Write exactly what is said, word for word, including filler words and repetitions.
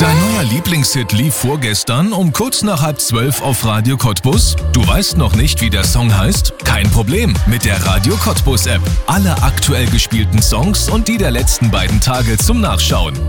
Dein neuer Lieblingshit lief vorgestern um kurz nach halb zwölf auf Radio Cottbus? Du weißt noch nicht, wie der Song heißt? Kein Problem, mit der Radio Cottbus App. Alle aktuell gespielten Songs und die der letzten beiden Tage zum Nachschauen.